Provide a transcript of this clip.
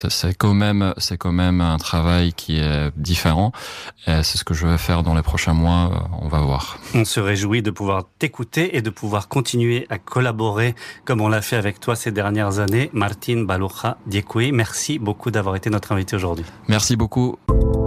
C'est quand même un travail qui est différent. Et c'est ce que je vais faire dans les prochains mois. On va voir. On se réjouit de pouvoir t'écouter et de pouvoir continuer à collaborer comme on l'a fait avec toi ces dernières années. Martin Baluja Diekoué, merci beaucoup d'avoir été notre invité aujourd'hui. Merci beaucoup.